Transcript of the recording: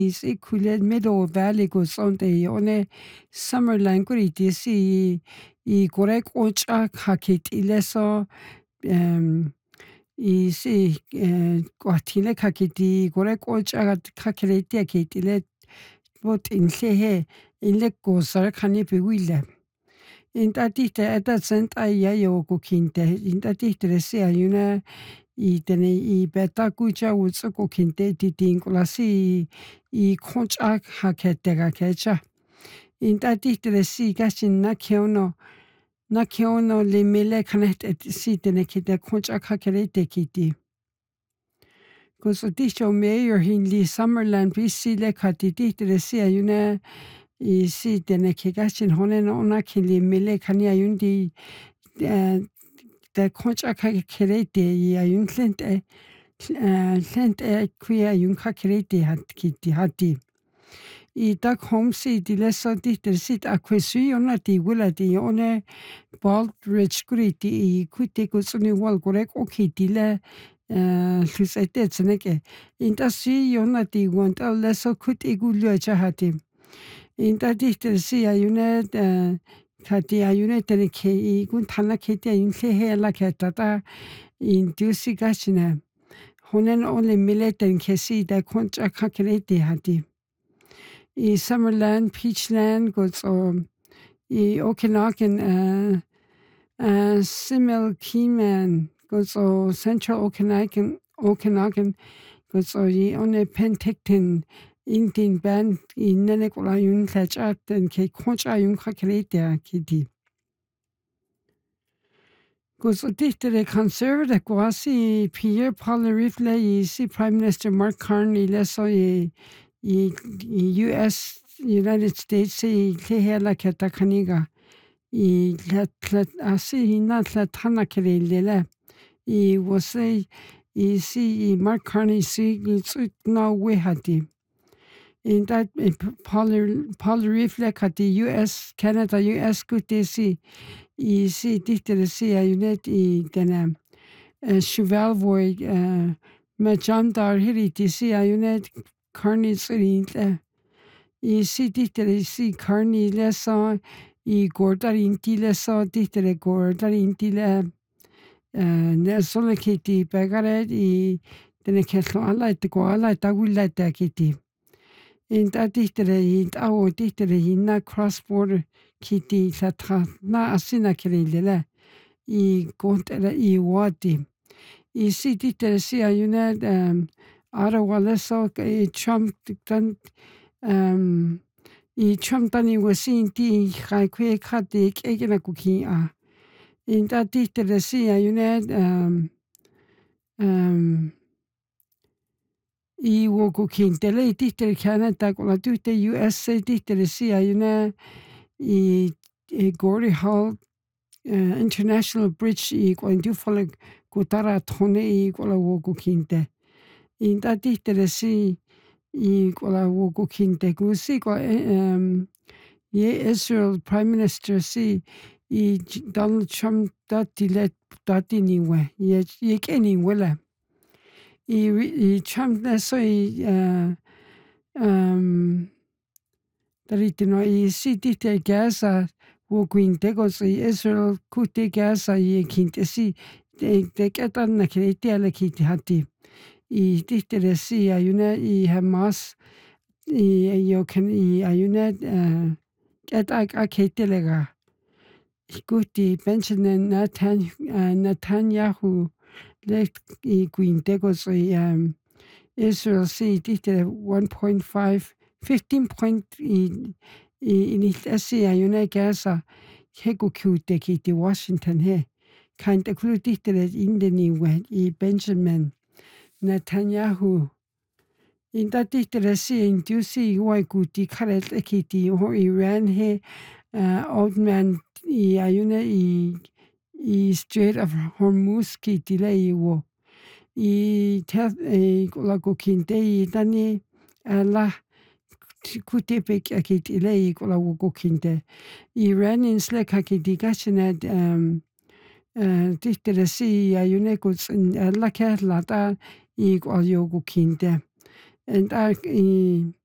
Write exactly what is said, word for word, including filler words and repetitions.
isi kulet medo valley go sonde one Summerland guri disi I korek ocha hakit ileso um isi kwatile kakiti korek ocha kakirete kitile bot in he in go sar kani bewile in tatite eta sent ayayo kukinte in tatite se ayuna I tene I beta kucha utso kukinte titin kulasi I koncha haketega kecha in tatite si gashin na kiono na kiono le mele kanet et si tene kite koncha hakerete kiti Kusodisho mayor hinli Summerland bisi le katitite se ayuna I si tene kegashin honen ona kili mele kania yundi da koncha hakerete I ayun klente klente kuya yun hakerete hat kiti hati I dag homsi di leso dite sit akwesui ona di wula di one Baldridge guri di kuite kusuni wal gorek oki di le lusete tseneke inta si ona di wanta leso kuite gulio chahati inta dite si ayune kati ayune teneke I gun tana kete ayun he la ketata in dusi gashina honen ole mileten kesi da koncha hakerete hati I Summerland, Peachland goes um I Okanagan uh uh Simil Keyman goes o Central Okanagan Okanagan goes o I one Penticton Indian band I Nenekula yun tachat and ke koncha yun hakerete kiti goes o dictere conservative gwasi Pierre Poilievre I si Prime Minister Mark Carney leso I I U S United States I hela keta kaniga I let asi na tana kelele I was I si Mark Carney si no we hati in that Poilievre kati U S Canada U S gute si I si dictere si ayunet I dena Chevalvoy ma jamdar hiriti si ayunet Carney sirinte I si dictere si Carney leso I gordarinti leso dictere gordarinti le ne solo kiti pegare I tene ketlo alla te ko alla ta willa ta kiti in ta dictere I ta dictere hinna cross border kiti satra na asina kelele I gontere I wati I si dictere si ayuna um Ottawa leso I Trump dan um I Trump dani wasinti kai kwe kati kegena kuki a in ta dictere si ayuna um um I wo kuki tele dictere Canada kola dute U S A dictere si ayuna I Gordie Hall uh, International Bridge I ko ndu fala kutara tone I kola wo kukinte in ta dictere si I kola wo kukinte kusi ko um ye Israel Prime Minister si I Donald Trump dati let dati niwe ye ye keni wala I I Trump leso I uh, um Daritino I si dite Gaza wo kuinte ko si Israel kute Gaza ye kinte si de de ketan na krete ala kiti hati I dictere si ayuna I Hamas I yo kan I ayuna keta aketelega ikuti Benjamin Netan Netanyahu let I kuinte ko si um Israel si dictere one point five fifteen point I in si ayuna Gaza hego kute kiti Washington he kind of dictere in the new way I Benjamin Netanyahu in that dictere si in dusi wai guti karet ekiti ho Iran he uh, old man I ayuna I I Strait of Hormuz kiti le I wo I te la ko kinte I dani la kutepek akiti le I ko la ko kinte Iranians le kakiti gashinat um dictere si ayuna ko la ke la ta I ko yo ko kinte and I